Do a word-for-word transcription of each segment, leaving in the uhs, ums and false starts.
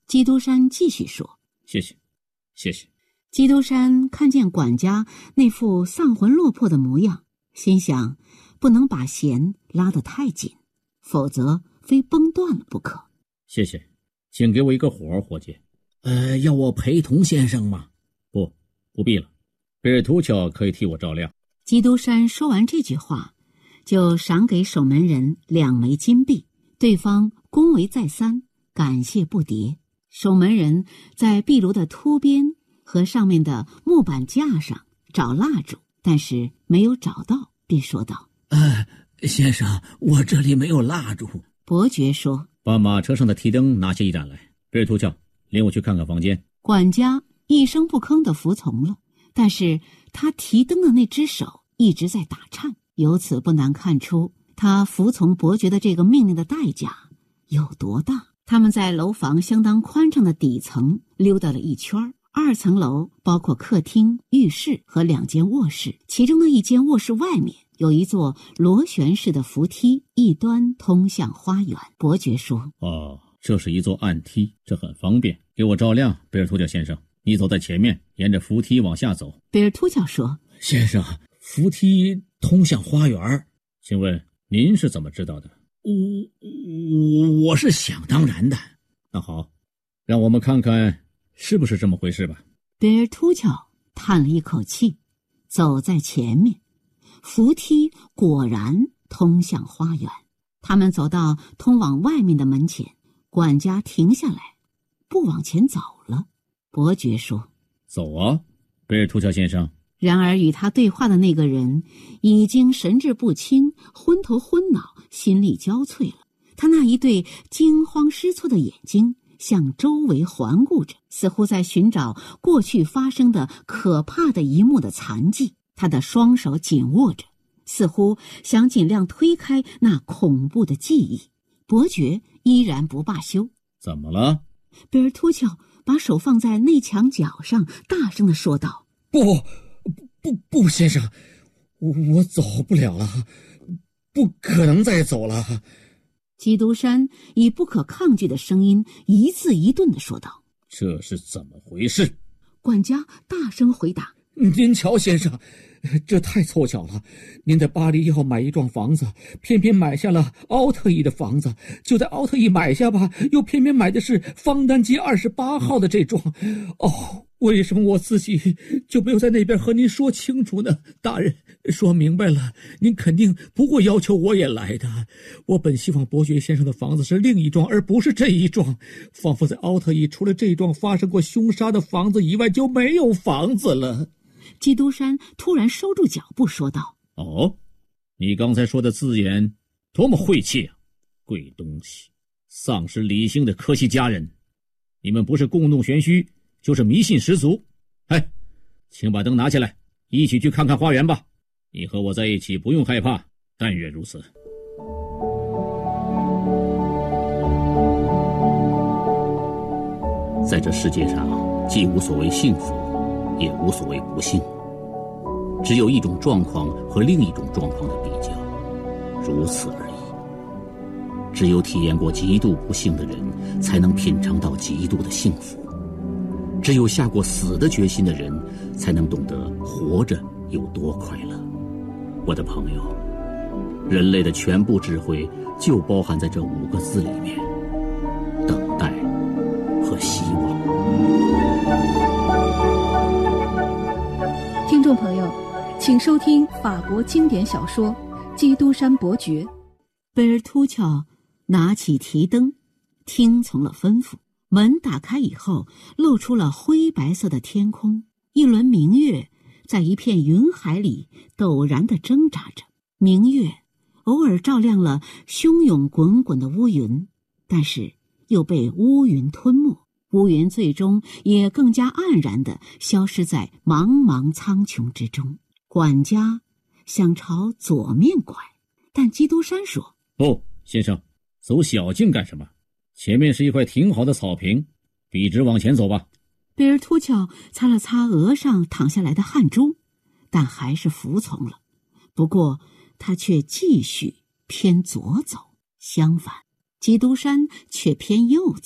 基督山继续说： 谢谢，谢谢。 基督山看见管家那副丧魂落魄的模样，心想不能把弦拉得太紧，否则非崩断了不可。 谢谢，请给我一个活，伙计。 呃，要我陪同先生吗？ 不，不必了。贝尔图乔可以替我照亮。 基督山说完这句话，就赏给守门人两枚金币，对方恭维再三，感谢不迭。守门人在壁炉的凸边和上面的木板架上找蜡烛，但是没有找到，便说道： 呃，先生，我这里没有蜡烛。 伯爵说： 把马车上的提灯拿下一盏来。贝尔图乔，领我去看看房间。 管家一声不吭地服从了，但是他提灯的那只手一直在打颤，由此不难看出他服从伯爵的这个命令的代价有多大。他们在楼房相当宽敞的底层溜达了一圈。二层楼包括客厅、浴室和两间卧室，其中的一间卧室外面有一座螺旋式的扶梯，一端通向花园。伯爵说： 哦，这是一座暗梯，这很方便。给我照亮，贝尔图乔先生，你走在前面，沿着扶梯往下走。 贝尔图乔说： 先生，扶梯通向花园。 请问您是怎么知道的？ 我我是想当然的。 那好，让我们看看是不是这么回事吧。 贝尔图乔叹了一口气，走在前面，扶梯果然通向花园。他们走到通往外面的门前，管家停下来，不往前走了。伯爵说： 走啊，贝尔图乔先生。 然而与他对话的那个人已经神志不清，昏头昏脑，心力交瘁了。他那一对惊慌失措的眼睛向周围环顾着，似乎在寻找过去发生的可怕的一幕的残迹。他的双手紧握着，似乎想尽量推开那恐怖的记忆。伯爵依然不罢休。 怎么了？ 贝尔图乔把手放在内墙角上，大声地说道： 不不不，先生，我我走不了了，不可能再走了。 基督山以不可抗拒的声音一字一顿地说道： 这是怎么回事？ 管家大声回答： 您瞧，先生，这太凑巧了，您在巴黎要买一幢房子，偏偏买下了奥特伊的房子，就在奥特伊买下吧，又偏偏买的是方丹街二十八号的这幢。哦，为什么我自己就没有在那边和您说清楚呢？大人，说明白了，您肯定不会要求我也来的。我本希望伯爵先生的房子是另一幢，而不是这一幢，仿佛在奥特伊除了这幢发生过凶杀的房子以外就没有房子了。 基督山突然收住脚步说道： 哦，你刚才说的字眼多么晦气啊！贵东西，丧失理性的科西嘉人，你们不是故弄玄虚，就是迷信十足。哎，请把灯拿起来，一起去看看花园吧。你和我在一起不用害怕，但愿如此。 在这世界上，既无所谓幸福，也无所谓不幸，只有一种状况和另一种状况的比较，如此而已。只有体验过极度不幸的人，才能品尝到极度的幸福；只有下过死的决心的人，才能懂得活着有多快乐。我的朋友，人类的全部智慧就包含在这五个字里面：等待和希望。 听众朋友，请收听法国经典小说《基督山伯爵》。 贝尔图乔拿起提灯，听从了吩咐。门打开以后，露出了灰白色的天空，一轮明月在一片云海里陡然地挣扎着。明月偶尔照亮了汹涌滚滚的乌云，但是又被乌云吞没，乌云最终也更加黯然地消失在茫茫苍穹之中。管家想朝左面拐，但基督山说： 不，先生，走小径干什么？前面是一块挺好的草坪，笔直往前走吧。 贝尔图乔擦了擦额上淌下来的汗珠，但还是服从了。不过他却继续偏左走，相反，基督山却偏右走。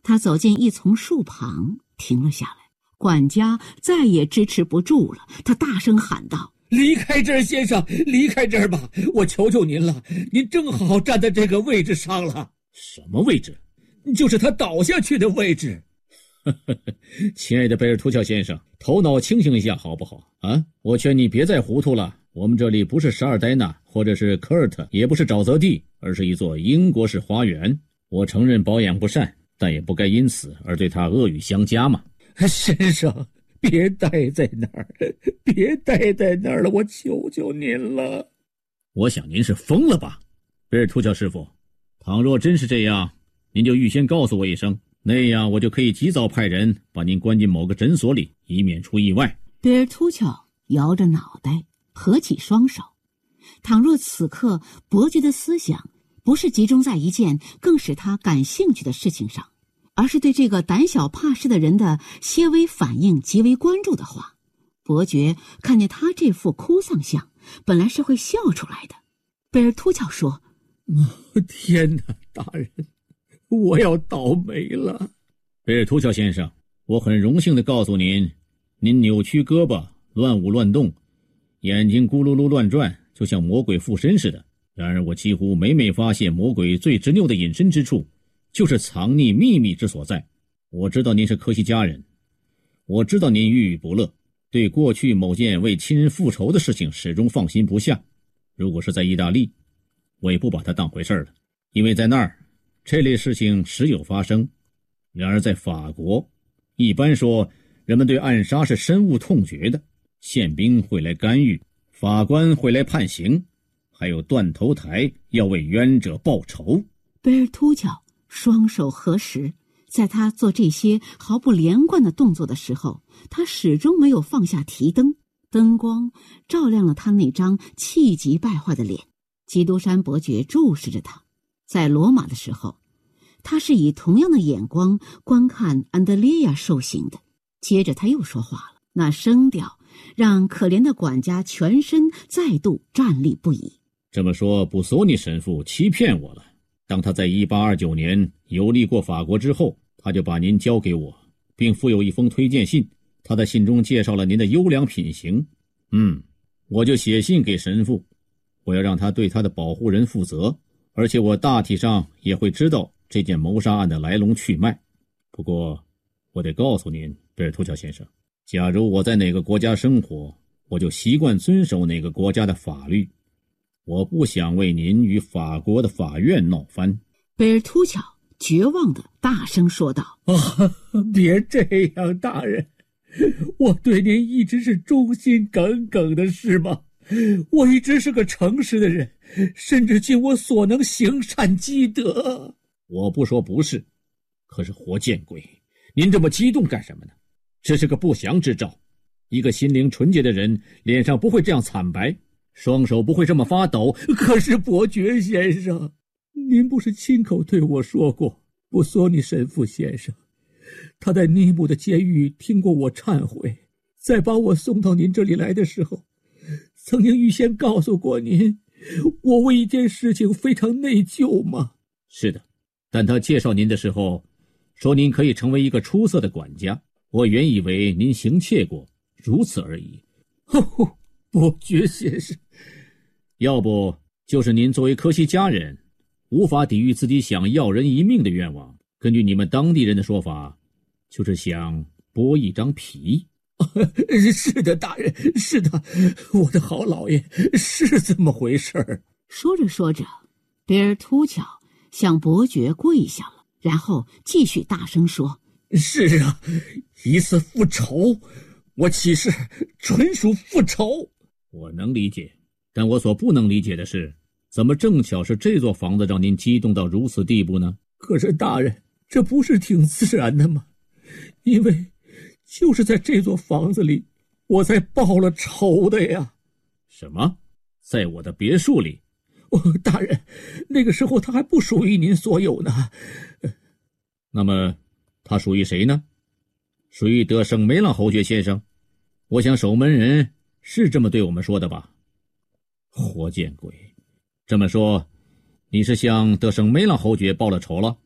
他走进一丛树旁，停了下来。管家再也支持不住了，他大声喊道： 离开这儿，先生，离开这儿吧，我求求您了，您正好站在这个位置上了。 什么位置？ 就是他倒下去的位置。 亲爱的贝尔图乔先生，头脑清醒一下好不好啊？我劝你别再糊涂了，我们这里不是沙尔代纳，或者是科尔特，也不是沼泽地，而是一座英国式花园。我承认保养不善，但也不该因此而对他恶语相加嘛。 先生，别待在那儿，别待在那儿了，我求求您了。 我想您是疯了吧，贝尔图乔师傅？倘若真是这样，您就预先告诉我一声，那样我就可以及早派人把您关进某个诊所里，以免出意外。 贝尔图乔摇着脑袋，合起双手。倘若此刻伯爵的思想不是集中在一件更使他感兴趣的事情上，而是对这个胆小怕事的人的些微反应极为关注的话，伯爵看见他这副哭丧相，本来是会笑出来的。贝尔图乔说： 哦，天哪，大人，我要倒霉了。 贝尔图乔先生，我很荣幸地告诉您，您扭曲胳膊，乱舞乱动，眼睛咕噜噜乱转，就像魔鬼附身似的。然而我几乎每每发现魔鬼最执拗的隐身之处，就是藏匿秘密之所在。我知道您是科西嘉人，我知道您郁郁不乐，对过去某件为亲人复仇的事情始终放心不下。如果是在意大利，我也不把它当回事了，因为在那儿这类事情时有发生。然而在法国，一般说人们对暗杀是深恶痛绝的，宪兵会来干预，法官会来判刑，还有断头台要为冤者报仇。 贝尔图乔双手合十，在他做这些毫不连贯的动作的时候，他始终没有放下提灯。灯光照亮了他那张气急败坏的脸。基督山伯爵注视着他。在罗马的时候，他是以同样的眼光观看安德烈亚受刑的。接着他又说话了，那声调让可怜的管家全身再度站立不已。 这么说，布索尼神父欺骗我了。当他在一八二九年游历过法国之后，他就把您交给我，并附有一封推荐信。他在信中介绍了您的优良品行。嗯，我就写信给神父，我要让他对他的保护人负责，而且我大体上也会知道这件谋杀案的来龙去脉。不过，我得告诉您，贝尔图乔先生，假如我在哪个国家生活，我就习惯遵守哪个国家的法律。我不想为您与法国的法院闹翻。 贝尔图乔绝望地大声说道： 啊，别这样，大人，我对您一直是忠心耿耿的，是吗？我一直是个诚实的人，甚至尽我所能行善积德。 我不说不是，可是活见鬼，您这么激动干什么呢？这是个不祥之兆。一个心灵纯洁的人脸上不会这样惨白，双手不会这么发抖。 可是伯爵先生，您不是亲口对我说过，布索尼神父先生，他在尼姆的监狱听过我忏悔，在把我送到您这里来的时候，曾经预先告诉过您，我为一件事情非常内疚吗？ 是的，但他介绍您的时候说您可以成为一个出色的管家，我原以为您行窃过，如此而已。 哦，伯爵先生， 要不就是您作为科西嘉人无法抵御自己想要人一命的愿望，根据你们当地人的说法，就是想剥一张皮。 是的，大人，是的，我的好老爷，是这么回事儿。 说着说着，贝尔图乔向伯爵跪下了，然后继续大声说： 是啊，一次复仇，我岂是纯属复仇？ 我能理解，但我所不能理解的是，怎么正巧是这座房子让您激动到如此地步呢？ 可是大人，这不是挺自然的吗？因为就是在这座房子里，我才报了仇的呀。 什么？在我的别墅里？ 哦，大人，那个时候它还不属于您所有呢。 那么它属于谁呢？属于德圣梅朗侯爵先生？我想守门人是这么对我们说的吧。活见鬼！这么说，你是向德圣梅朗侯爵报了仇了？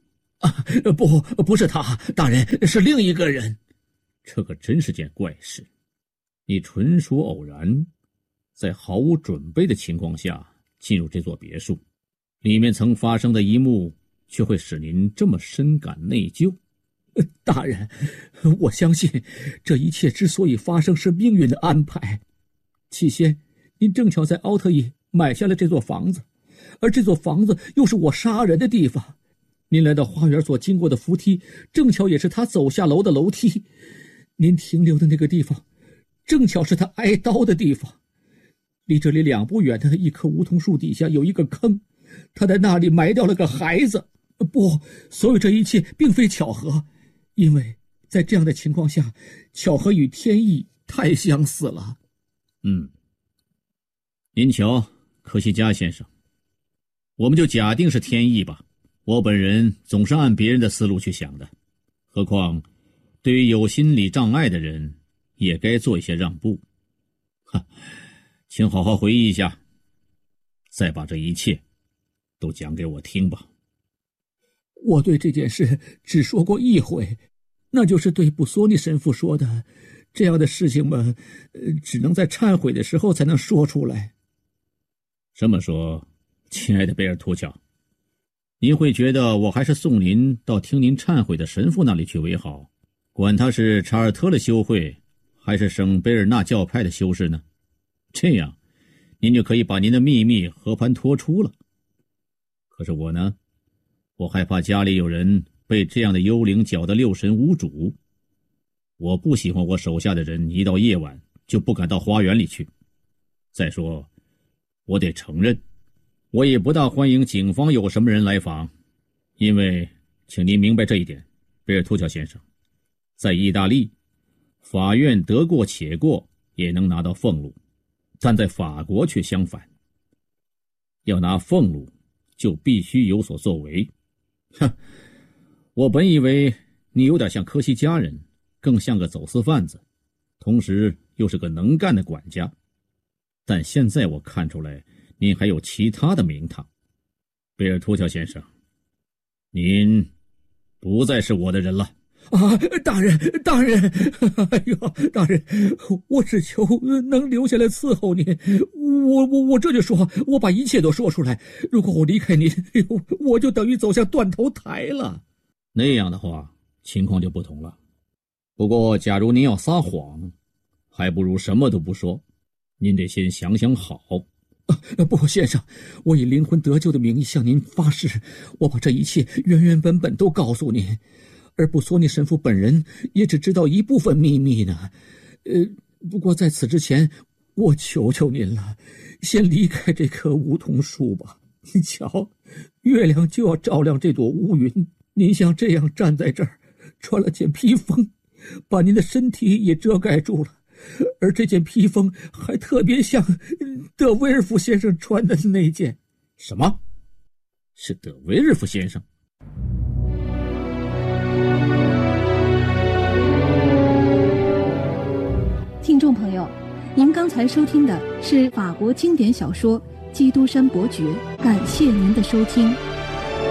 啊，不，不是他，大人，是另一个人。 这可真是件怪事。你纯属偶然，在毫无准备的情况下进入这座别墅，里面曾发生的一幕却会使您这么深感内疚。 大人，我相信这一切之所以发生是命运的安排。起先您正巧在奥特伊买下了这座房子，而这座房子又是我杀人的地方。您来到花园所经过的扶梯，正巧也是他走下楼的楼梯。您停留的那个地方，正巧是他挨刀的地方。离这里两步远的一棵梧桐树底下有一个坑，他在那里埋掉了个孩子。不，所有这一切并非巧合，因为在这样的情况下，巧合与天意太相似了。 嗯，您瞧，科西嘉先生，我们就假定是天意吧。我本人总是按别人的思路去想的，何况对于有心理障碍的人，也该做一些让步。哈，请好好回忆一下，再把这一切都讲给我听吧。 我对这件事只说过一回，那就是对布索尼神父说的，这样的事情嘛，呃，只能在忏悔的时候才能说出来。 这么说，亲爱的贝尔图乔，您会觉得我还是送您到听您忏悔的神父那里去为好，管他是查尔特的修会还是圣贝尔纳教派的修士呢？这样您就可以把您的秘密和盘托出了。可是我呢，我害怕家里有人被这样的幽灵搅得六神无主。我不喜欢我手下的人一到夜晚就不敢到花园里去。再说，我得承认，我也不大欢迎警方有什么人来访，因为请您明白这一点，贝尔图乔先生，在意大利，法院得过且过也能拿到俸禄，但在法国却相反，要拿俸禄就必须有所作为。哼，我本以为你有点像科西嘉人，更像个走私贩子，同时又是个能干的管家，但现在我看出来您还有其他的名堂。贝尔图乔先生，您不再是我的人了。 啊，大人，大人，哎呦，大人，我只求能留下来伺候您。我我我这就说，我把一切都说出来。如果我离开您，哎呦，我就等于走向断头台了。 那样的话，情况就不同了。不过，假如您要撒谎，还不如什么都不说。您得先想想好。 啊，不，先生，我以灵魂得救的名义向您发誓，我把这一切原原本本都告诉您。而布索尼神父本人也只知道一部分秘密呢。呃，不过在此之前，我求求您了，先离开这棵梧桐树吧。你瞧，月亮就要照亮这朵乌云，您像这样站在这儿，穿了件披风，把您的身体也遮盖住了，而这件披风还特别像德维尔夫先生穿的那件。 什么？是德维尔夫先生？ 听众朋友，您刚才收听的是法国经典小说《基督山伯爵》，感谢您的收听。